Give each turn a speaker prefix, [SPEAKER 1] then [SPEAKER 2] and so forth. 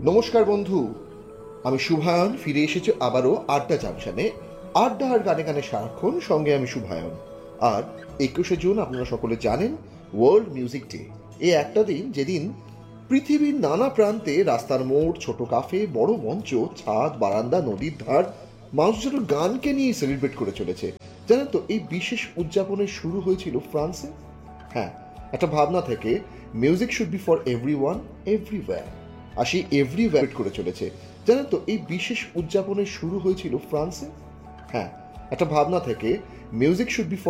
[SPEAKER 1] নমস্কার বন্ধু, আমি শুভায়ন ফিরে এসেছি আবারও আড্ডা জাংশনে। আড্ডা আর গানে গানে সারাক্ষণ, সঙ্গে আমি শুভায়ন। আর 21শে জুন আপনারা সকলে জানেন ওয়ার্ল্ড মিউজিক ডে। এই একটা দিন যেদিন পৃথিবীর নানা প্রান্তে রাস্তার মোড়, ছোট কাফে, বড় মঞ্চ, ছাদ, বারান্দা, নদীর ধার মানুষ যেন গানকে নিয়ে সেলিব্রেট করে চলেছে। জানেন তো, এই বিশেষ উদযাপনের শুরু হয়েছিল ফ্রান্সে। হ্যাঁ, একটা ভাবনা থেকে music should be for everyone everywhere. আর সেই এভরিওয়্যার করে চলেছে। জানেন তো, এই বিশেষ উদযাপনের শুরু হয়েছিল ফ্রান্সে। হ্যাঁ, একটা ভাবনা থেকে মিউজিক শুড বি ফর